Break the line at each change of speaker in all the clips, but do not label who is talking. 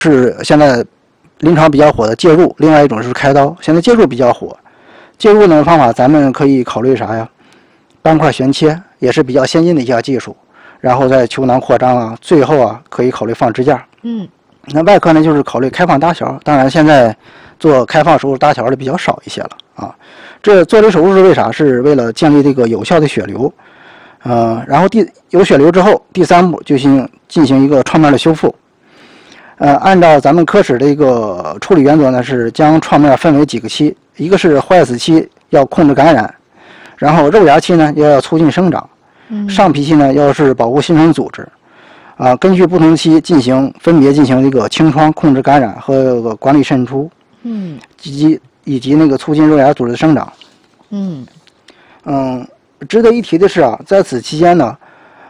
是现在临床比较火的介入，另外一种是开刀。现在介入比较火，介入的方法咱们可以考虑啥呀？斑块旋切也是比较先进的一项技术，然后再球囊扩张啊，最后啊可以考虑放支架。那外科呢就是考虑开放搭桥，当然现在做开放手术搭桥的比较少一些了啊。这做这手术是为啥？是为了建立这个有效的血流，然后有血流之后，第3步就进行一个创面的修复。按照咱们科室的一个处理原则呢，是将创面分为几个期，一个是坏死期要控制感染，然后肉芽期呢要促进生长，上皮期呢要是保护新生组织。根据不同期分别进行这个清创、控制感染和管理渗出，以及那个促进肉芽组织的生长。值得一提的是啊，在此期间呢，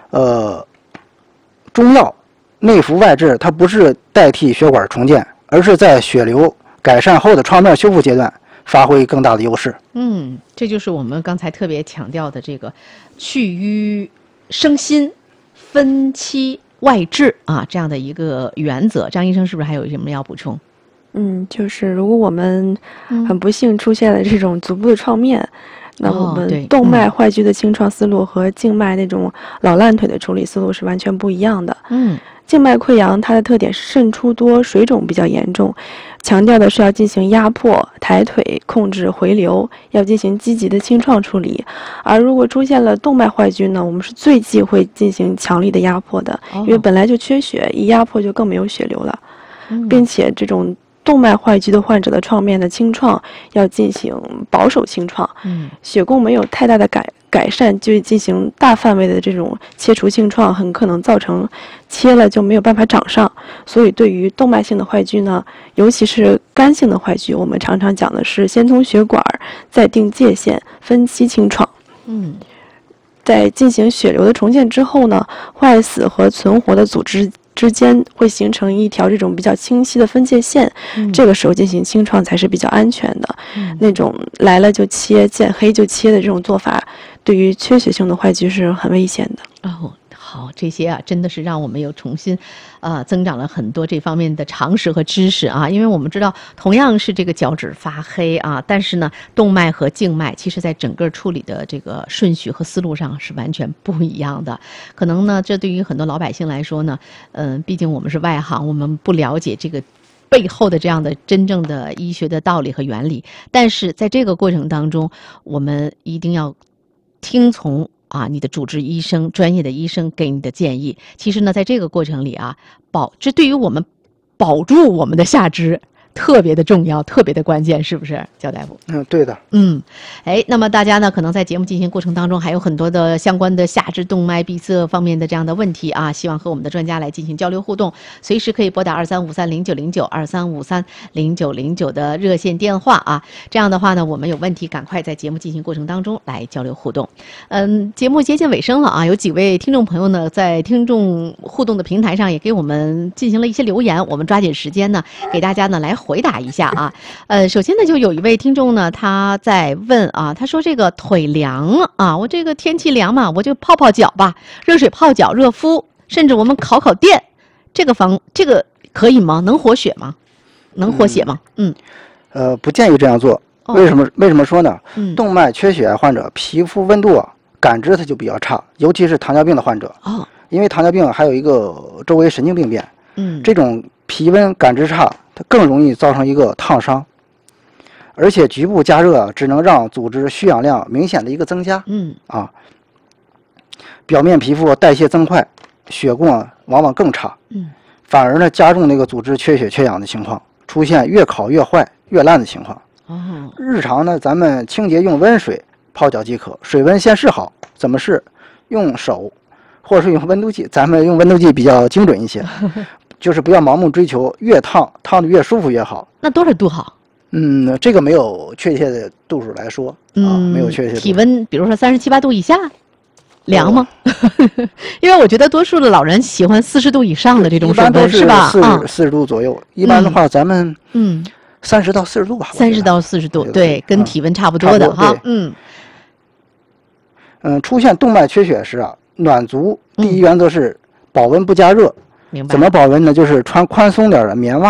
中药内服外治，它不是代替血管重建，而是在血流改善后的创面修复阶段发挥更大的优势。
这就是我们刚才特别强调的这个去瘀生新、分期外治啊，这样的一个原则。张医生是不是还有什么要补充？
就是如果我们很不幸出现了这种足部的创面，那我们动脉坏疽的清创思路和静脉那种老烂腿的处理思路是完全不一样的。静脉溃疡它的特点是渗出多、水肿比较严重，强调的是要进行压迫、抬腿、控制回流，要进行积极的清创处理。而如果出现了动脉坏疽呢，我们是最忌讳进行强力的压迫的，因为本来就缺血，一压迫就更没有血流了，并且这种动脉坏疽的患者的创面的清创要进行保守清创，血供没有太大的改善，就进行大范围的这种切除清创，很可能造成切了就没有办法长上。所以对于动脉性的坏疽呢，尤其是肝性的坏疽，我们常常讲的是先通血管，再定界限，分期清创。在进行血流的重建之后呢，坏死和存活的组织之间会形成一条这种比较清晰的分界线，这个时候进行清创才是比较安全的。那种来了就切、见黑就切的这种做法，对于缺血性的坏疽是很危险的。
好，这些啊真的是让我们又重新增长了很多这方面的常识和知识啊。因为我们知道同样是这个角质发黑啊，但是呢动脉和静脉其实在整个处理的这个顺序和思路上是完全不一样的。可能呢这对于很多老百姓来说呢，毕竟我们是外行，我们不了解这个背后的这样的真正的医学的道理和原理，但是在这个过程当中，我们一定要听从你的主治医生、专业的医生给你的建议。其实呢，在这个过程里这对于我们保住我们的下肢特别的重要，特别的关键，是不是，焦大夫？
对的。
那么大家呢，可能在节目进行过程当中，还有很多的相关的下肢动脉闭塞方面的这样的问题啊，希望和我们的专家来进行交流互动，随时可以拨打2353090923530909的热线电话啊。这样的话呢，我们有问题赶快在节目进行过程当中来交流互动。节目接近尾声了啊，有几位听众朋友呢，在听众互动的平台上也给我们进行了一些留言，我们抓紧时间呢，给大家呢来回答一下啊。首先呢，就有一位听众呢，他在问他说这个腿凉啊，我这个天气凉嘛，我就泡泡脚吧，热水泡脚热敷，甚至我们烤电，这个可以吗？能活血吗？能活血吗？
不建议这样做。为什么说呢？动脉缺血患者皮肤温度感知它就比较差，尤其是糖尿病的患者。因为糖尿病还有一个周围神经病变，这种皮温感知差，它更容易造成一个烫伤，而且局部加热只能让组织需氧量明显的一个增加，表面皮肤代谢增快，血供往往更差，反而呢加重那个组织缺血缺氧的情况，出现越烤越坏越烂的情况。日常呢咱们清洁用温水泡脚即可，水温先试好，怎么试？用手或者是用温度计，咱们用温度计比较精准一些，就是不要盲目追求越烫的越舒服越好。那多少度好？这个没有确切的度数来说，没有确切的
体温，比如说37、8度以下，凉吗？因为我觉得多数的老人喜欢40度以上的这种水温，是吧
？40度左右，一般的话咱们30到40度吧。
30到40度，对，跟体温差不多的哈。
出现动脉缺血时暖足第一原则是保温不加热，
明白。
怎么保温呢？就是穿宽松点的棉袜。